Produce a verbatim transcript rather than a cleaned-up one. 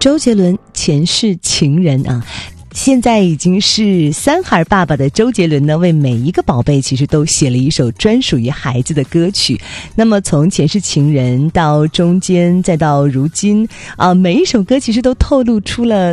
周杰伦前世情人啊，现在已经是三孩爸爸的周杰伦呢，为每一个宝贝其实都写了一首专属于孩子的歌曲。那么从前世情人到中间再到如今啊，每一首歌其实都透露出了